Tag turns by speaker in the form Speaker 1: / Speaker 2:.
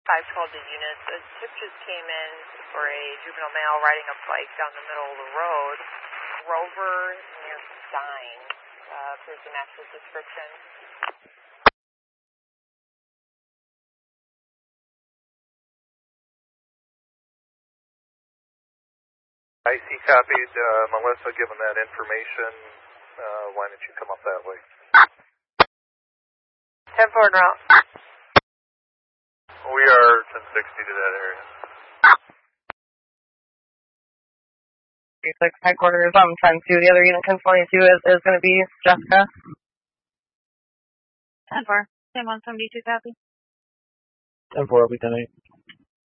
Speaker 1: 512 to units. A tip just came in for a juvenile male riding a bike down the middle of the road. Rover near Stein. Appears to match his description.
Speaker 2: I see copied. Melissa, given that information, why don't you come up that way?
Speaker 1: 10-4 en route.
Speaker 2: We are 1060 to that area.
Speaker 3: 36 headquarters, 10-2. The other unit 1022 is going to be Jessica.
Speaker 4: 10-4. Same 172 copy.
Speaker 5: 10-4, I'll be 10-8.